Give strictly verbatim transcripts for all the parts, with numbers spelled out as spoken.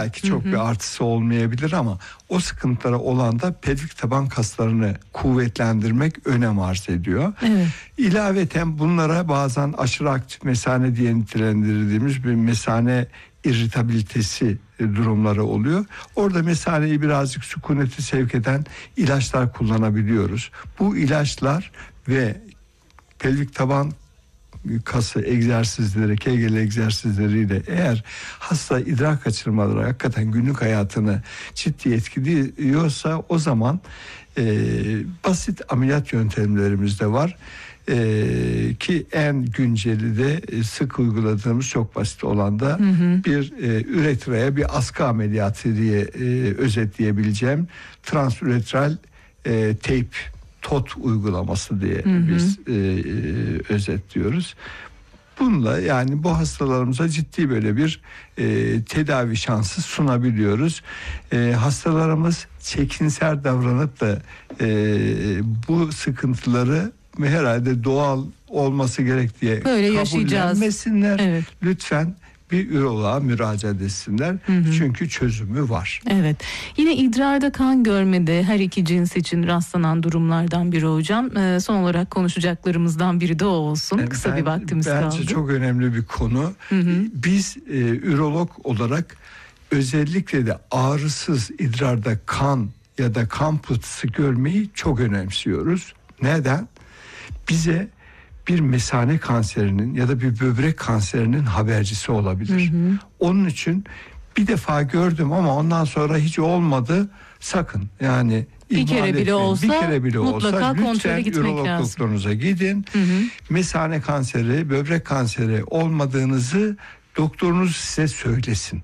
belki çok hı hı. bir artısı olmayabilir ama o sıkıntılara olan da pelvik taban kaslarını kuvvetlendirmek önem arz ediyor. Evet. İlaveten bunlara bazen aşırı aktif mesane diye nitelendirdiğimiz bir mesane irritabilitesi durumları oluyor. Orada mesaneyi birazcık sükunete sevk eden ilaçlar kullanabiliyoruz. Bu ilaçlar ve pelvik taban kası egzersizleri, Kegel egzersizleriyle eğer hasta idrar kaçırmaları hakikaten günlük hayatını ciddi etkiliyorsa o zaman e, basit ameliyat yöntemlerimiz de var. Ee, ki en günceli de sık uyguladığımız çok basit olan da hı hı. bir e, üretraya bir askı ameliyatı diye e, özetleyebileceğim transüretral e, teyp T O T uygulaması diye hı hı. biz e, e, özetliyoruz. Bununla yani bu hastalarımıza ciddi böyle bir e, tedavi şansı sunabiliyoruz. E, hastalarımız çekinser davranıp da e, bu sıkıntıları herhalde doğal olması gerek diye kabullenmesinler. Evet. Lütfen bir üroloğa müracaat etsinler. Hı hı. Çünkü çözümü var. Evet. Yine idrarda kan görmede her iki cins için rastlanan durumlardan biri hocam. Ee, son olarak konuşacaklarımızdan biri de o olsun. Yani Kısa ben, bir vaktimiz bence kaldı. Bence çok önemli bir konu. Hı hı. Biz e, ürolog olarak özellikle de ağrısız idrarda kan ya da kan pıhtısı görmeyi çok önemsiyoruz. Neden? Bize bir mesane kanserinin ya da bir böbrek kanserinin habercisi olabilir. Hı hı. Onun için bir defa gördüm ama ondan sonra hiç olmadı. Sakın yani bir kere bile etmeyin. olsa bir kere bile mutlaka olsa, kontrole gitmek lazım. Lütfen ürolog doktorunuza gidin. Hı hı. Mesane kanseri, böbrek kanseri olmadığınızı doktorunuz size söylesin.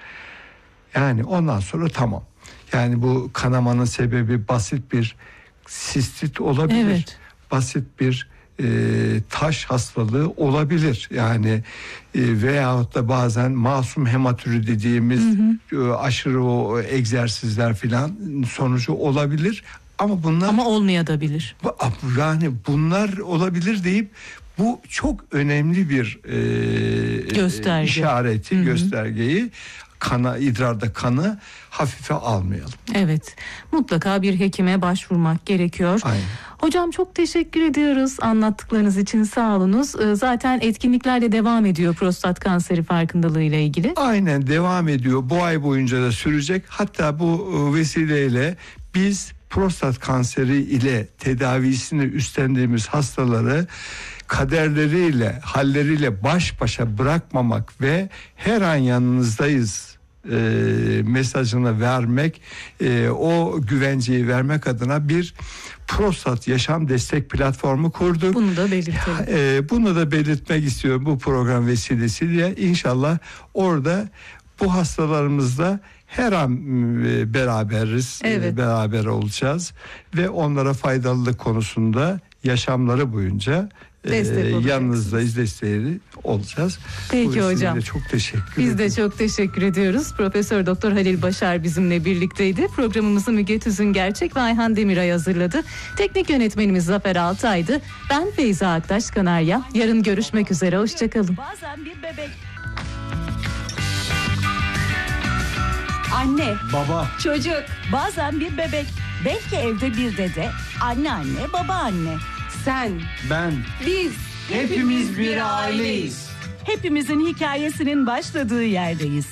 Yani ondan sonra tamam. Yani bu kanamanın sebebi basit bir sistit olabilir. Evet. Basit bir e, taş hastalığı olabilir. Yani e, veyahut da bazen masum hematürü dediğimiz hı hı. E, aşırı o egzersizler filan sonucu olabilir. Ama bunlar ama olmayabilir. Yani bunlar olabilir deyip bu çok önemli bir e, Gösterge. işareti, hı hı. göstergeyi kana, idrarda kanı hafife almayalım. Evet. Mutlaka bir hekime başvurmak gerekiyor. Aynen. Hocam çok teşekkür ediyoruz anlattıklarınız için, sağ olunuz. Zaten etkinlikler de devam ediyor prostat kanseri farkındalığı ile ilgili. Aynen devam ediyor. Bu ay boyunca da sürecek. Hatta bu vesileyle biz prostat kanseri ile tedavisini üstlendiğimiz hastaları kaderleriyle, halleriyle baş başa bırakmamak ve her an yanınızdayız e, mesajını vermek, e, o güvenceyi vermek adına bir prostat yaşam destek platformu kurduk. Bunu da belirtelim. E, bunu da belirtmek istiyorum bu program vesilesiyle. İnşallah orada bu hastalarımızla her an e, beraberiz, evet. e, beraber olacağız ve onlara faydalılık konusunda yaşamları boyunca Ee, yanınızdayız, desteği olacağız. Peki hocam. Çok teşekkür Biz ederim. de çok teşekkür ediyoruz. Profesör Doktor Halil Başar bizimle birlikteydi. Programımızı Müge Tüzün Gerçek ve Ayhan Demiray hazırladı. Teknik yönetmenimiz Zafer Altay'dı. Ben Feyza Aktaş Kanarya. Yarın görüşmek üzere. Hoşçakalın. Bazen bir bebek. Anne, baba, çocuk, bazen bir bebek. Belki evde bir dede, anneanne, babaanne. Sen, ben, biz, hepimiz bir aileyiz. Hepimizin hikayesinin başladığı yerdeyiz.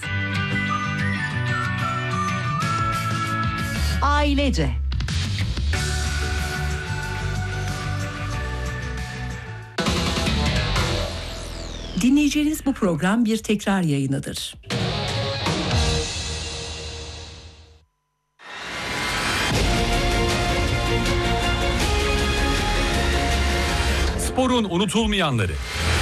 Ailece. Dinleyeceğiniz bu program bir tekrar yayınıdır. Sporun unutulmayanları.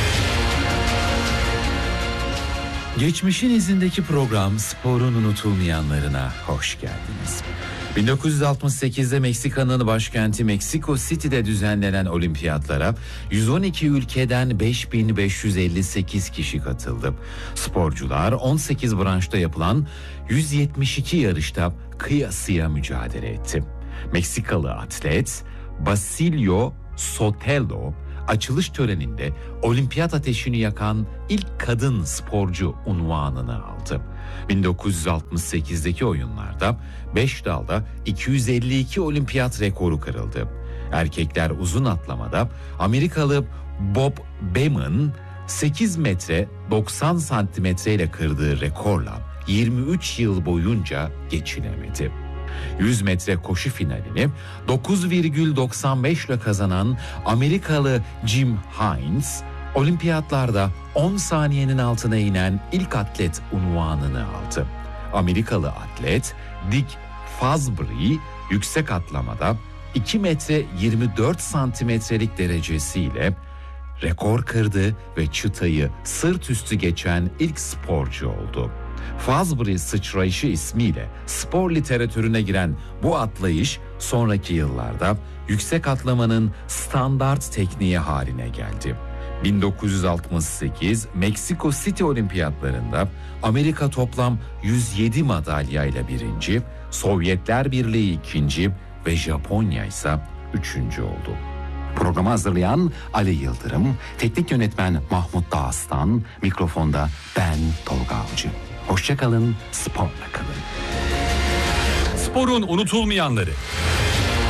Geçmişin izindeki program Sporun unutulmayanlarına hoş geldiniz. bin dokuz yüz altmış sekizde Meksika'nın başkenti Meksiko City'de düzenlenen olimpiyatlara yüz on iki ülkeden beş bin beş yüz elli sekiz kişi katıldı. Sporcular on sekiz branşta yapılan yüz yetmiş iki yarışta kıyasıya mücadele etti. Meksikalı atlet Basilio Sotelo açılış töreninde olimpiyat ateşini yakan ilk kadın sporcu unvanını aldı. bin dokuz yüz altmış sekizdeki oyunlarda beş dalda iki yüz elli iki olimpiyat rekoru kırıldı. Erkekler uzun atlamada Amerikalı Bob Beamon sekiz metre doksan santimetre ile kırdığı rekorla yirmi üç yıl boyunca geçilemedi. yüz metre koşu finalini dokuz virgül doksan beş ile kazanan Amerikalı Jim Hines, olimpiyatlarda on saniyenin altına inen ilk atlet unvanını aldı. Amerikalı atlet Dick Fosbury yüksek atlamada iki metre yirmi dört santimetrelik derecesiyle rekor kırdı ve çıtayı sırt üstü geçen ilk sporcu oldu. Fosbury sıçrayışı ismiyle spor literatürüne giren bu atlayış sonraki yıllarda yüksek atlamanın standart tekniği haline geldi. bin dokuz yüz altmış sekiz Meksiko City Olimpiyatlarında Amerika toplam yüz yedi madalyayla birinci, Sovyetler Birliği ikinci ve Japonya ise üçüncü oldu. Programı hazırlayan Ali Yıldırım, teknik yönetmen Mahmut Dağıstan, mikrofonda ben Tolga Avcı. Hoşça kalın, sporla kalın. Sporun unutulmayanları.